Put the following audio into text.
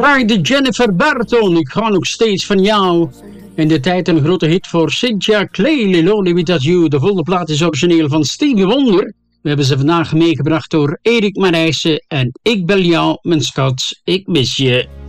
draaide Jennifer Burton, Ik ga nog steeds van jou. In de tijd een grote hit voor Cynthia Clay, Liloni Without You. De volgende plaat is origineel van Stevie Wonder. We hebben ze vandaag meegebracht door Erik Marijssen en Ik bel jou, mijn schat, ik mis je.